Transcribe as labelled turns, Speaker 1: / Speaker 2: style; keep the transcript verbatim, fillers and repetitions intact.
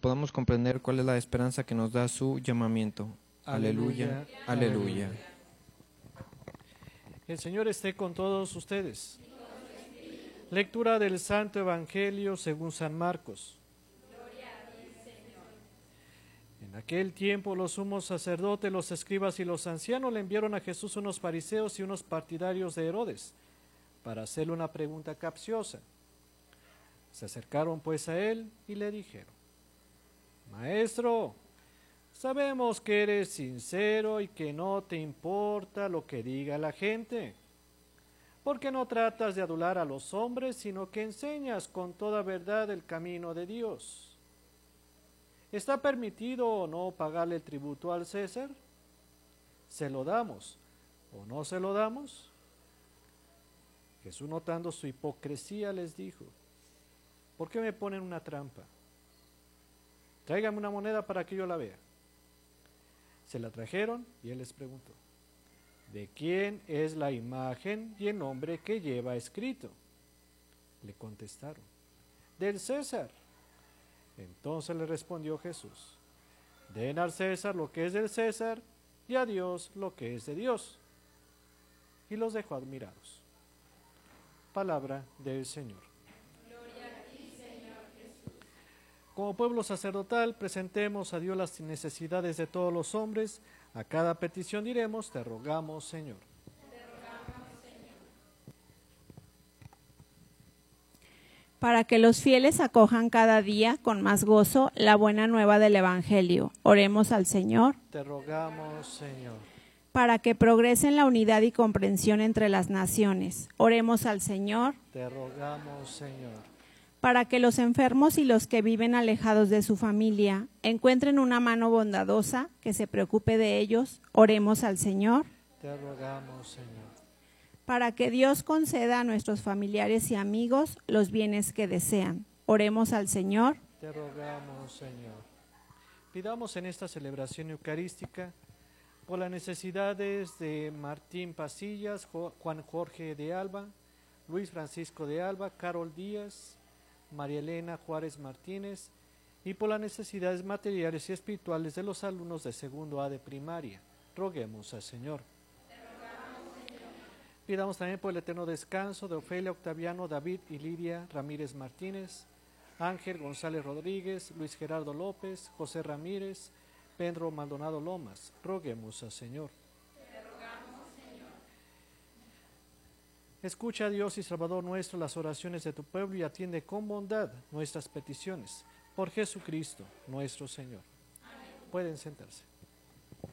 Speaker 1: podamos comprender cuál es la esperanza que nos da su llamamiento. Aleluya, aleluya.
Speaker 2: El Señor esté con todos ustedes. Lectura del Santo Evangelio según San Marcos. En aquel tiempo los sumos sacerdotes, los escribas y los ancianos le enviaron a Jesús unos fariseos y unos partidarios de Herodes para hacerle una pregunta capciosa. Se acercaron pues a él y le dijeron: Maestro, sabemos que eres sincero y que no te importa lo que diga la gente. ¿Por qué no tratas de adular a los hombres, sino que enseñas con toda verdad el camino de Dios? ¿Está permitido o no pagarle el tributo al César? ¿Se lo damos o no se lo damos? Jesús, notando su hipocresía, les dijo: ¿por qué me ponen una trampa? Tráigame una moneda para que yo la vea. Se la trajeron y él les preguntó: ¿de quién es la imagen y el nombre que lleva escrito? Le contestaron: del César. Entonces le respondió Jesús: den al César lo que es del César y a Dios lo que es de Dios. Y los dejó admirados. Palabra del Señor.
Speaker 3: Gloria a ti, Señor Jesús.
Speaker 2: Como pueblo sacerdotal, presentemos a Dios las necesidades de todos los hombres. A cada petición diremos: te rogamos, Señor.
Speaker 3: Te rogamos, Señor.
Speaker 4: Para que los fieles acojan cada día con más gozo la buena nueva del Evangelio, oremos al Señor.
Speaker 2: Te rogamos, Señor.
Speaker 4: Para que progresen la unidad y comprensión entre las naciones, oremos al Señor.
Speaker 2: Te rogamos, Señor.
Speaker 4: Para que los enfermos y los que viven alejados de su familia encuentren una mano bondadosa que se preocupe de ellos, oremos al Señor.
Speaker 2: Te rogamos, Señor.
Speaker 4: Para que Dios conceda a nuestros familiares y amigos los bienes que desean, oremos al Señor.
Speaker 2: Te rogamos, Señor. Pidamos en esta celebración eucarística por las necesidades de Martín Pasillas, Juan Jorge de Alba, Luis Francisco de Alba, Carol Díaz, María Elena Juárez Martínez, y por las necesidades materiales y espirituales de los alumnos de segundo A de primaria. Roguemos al Señor.
Speaker 3: Te rogamos, Señor.
Speaker 2: Pidamos también por el eterno descanso de Ofelia, Octaviano, David y Lidia Ramírez Martínez, Ángel González Rodríguez, Luis Gerardo López, José Ramírez, Pedro Maldonado Lomas. Roguemos al Señor.
Speaker 3: Te rogamos, Señor.
Speaker 2: Escucha, Dios y Salvador nuestro, las oraciones de tu pueblo y atiende con bondad nuestras peticiones. Por Jesucristo, nuestro Señor.
Speaker 3: Amén.
Speaker 2: Pueden sentarse.